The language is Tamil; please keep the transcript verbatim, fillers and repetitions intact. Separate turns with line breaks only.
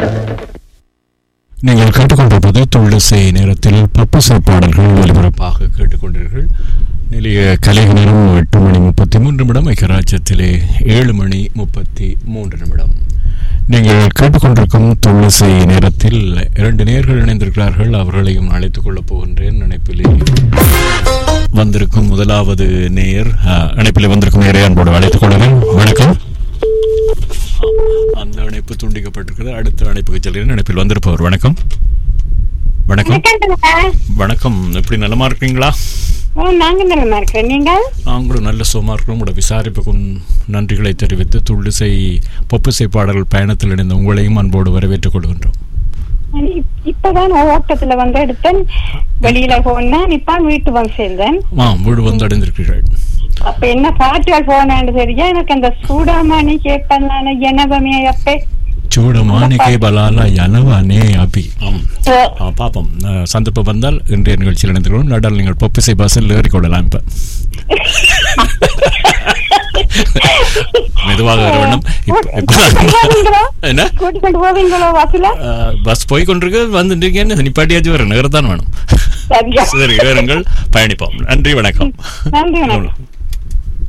நீங்கள் கேட்டுக்கொண்டிருப்பது துள்ளிசை நேரத்தில் பப்புசை பாடல்கள் ஒலிபரப்பாக கேட்டுக்கொண்டீர்கள். நிலைய கலை நேரம் எட்டு மணி முப்பத்தி மூன்று நிமிடம். ஐக்கியராஜ்யத்திலே ஏழு மணி முப்பத்தி மூன்று நிமிடம். நீங்கள் கேட்டுக்கொண்டிருக்கும் துள்ளிசை நேரத்தில் இரண்டு நேர்கள் இணைந்திருக்கிறார்கள். அவர்களையும் அழைத்துக் கொள்ளப் போகின்றேன். இணைப்பிலே வந்திருக்கும் முதலாவது நேயர் இணைப்பிலே வந்திருக்கும் நேரை அன்போடு அழைத்துக் கொள்கிறேன். வணக்கம். அந்த இணைப்பு துண்டிக்கப்பட்டிருக்கிறது. அடுத்த இணைப்புக்கு செல்கிறேன். இணைப்பில் வந்திருப்பவர் வணக்கம். வணக்கம். வணக்கம். எப்படி நலமா இருக்கீங்களா? நாங்களும் நல்ல சுகமா இருக்கிறோம். உங்களோட விசாரிப்புக்கும் நன்றிகளை தெரிவித்து துள்ளிசை பப்புசை பாடல்கள் பயணத்தில் இணைந்த உங்களையும் அன்போடு வரவேற்றுக் கொள்கின்றோம்.
இப்பதான் ஓட்டத்துல வந்து எடுத்தேன், வெளியில போனேன், இப்ப வீட்டு வந்து சேர்ந்தேன்.
வீடு வந்து அடைந்திருக்கிறீர்கள்.
அப்ப என்ன பாட்டுகள் போனேன்னு தெரியா எனக்கு. அந்த சூடாமணி கேட்பேன் எனவமே அப்பே
சூடமானிகை பலாலா யனவானே அபி. பாப்போம், சந்தர்ப்பம் வந்தால் இன்றைய நிகழ்ச்சியில் இணைந்திருக்கிறோம். நடால் நீங்கள் பப்புசை பாசல் ஏறிக்கொள்ளலாம். இப்ப மெதுவாக வர வேண்டும். பஸ் போய் கொண்டிருக்கு, வந்துட்டு நிப்பாட்டியாச்சும் வர நகரத்தான் வேணும். சரி, வேறுங்கள், பயணிப்போம். நன்றி, வணக்கம்.
நன்றி, வணக்கம்.